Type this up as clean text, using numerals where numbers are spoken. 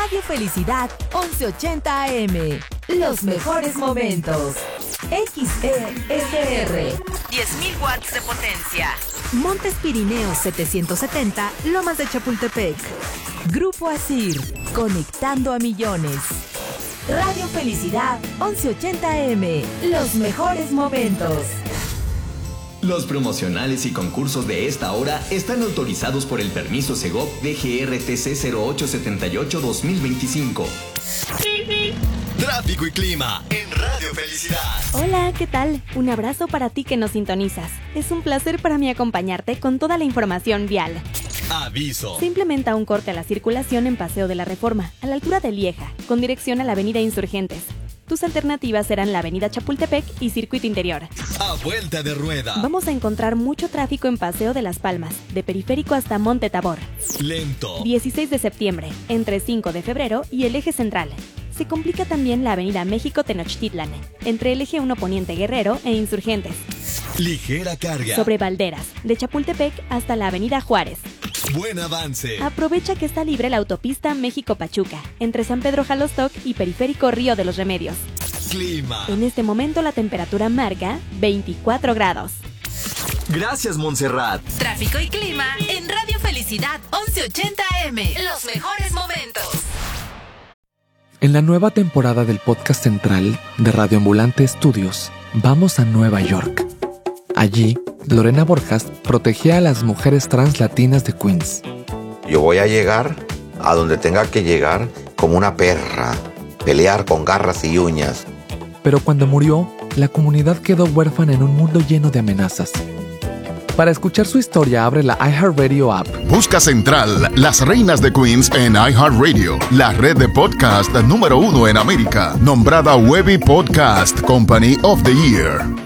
Radio Felicidad 1180 AM. Los mejores momentos. XESR. 10.000 watts de potencia. Montes Pirineos 770, Lomas de Chapultepec. Grupo Asir, conectando a millones. Radio Felicidad 1180 AM. Los mejores momentos. Los promocionales y concursos de esta hora están autorizados por el permiso Segov DGRTC 0878-2025. Tráfico y clima en Radio Felicidad. Hola, ¿qué tal? Un abrazo para ti que nos sintonizas. Es un placer para mí acompañarte con toda la información vial. Aviso. Se implementa un corte a la circulación en Paseo de la Reforma, a la altura de Lieja, con dirección a la Avenida Insurgentes. Tus alternativas serán la Avenida Chapultepec y Circuito Interior. A vuelta de rueda. Vamos a encontrar mucho tráfico en Paseo de las Palmas, de Periférico hasta Monte Tabor. Lento. 16 de septiembre, entre 5 de febrero y el Eje Central. Se complica también la Avenida México-Tenochtitlan, entre el Eje 1 Poniente Guerrero e Insurgentes. Ligera carga. Sobre Valderas, de Chapultepec hasta la Avenida Juárez. Buen avance. Aprovecha que está libre la autopista México-Pachuca, entre San Pedro Jalostoc y Periférico Río de los Remedios. Clima. En este momento la temperatura marca 24 grados. Gracias, Montserrat. Tráfico y clima en Radio Felicidad 1180 AM. Los mejores momentos. En la nueva temporada del podcast central de Radio Ambulante Estudios, vamos a Nueva York. Allí, Lorena Borjas protegía a las mujeres trans latinas de Queens. Yo voy a llegar a donde tenga que llegar como una perra, pelear con garras y uñas. Pero cuando murió, la comunidad quedó huérfana en un mundo lleno de amenazas. Para escuchar su historia, abre la iHeartRadio app. Busca Central, Las Reinas de Queens en iHeartRadio, la red de podcast número 1 en América, nombrada Webby Podcast Company of the Year.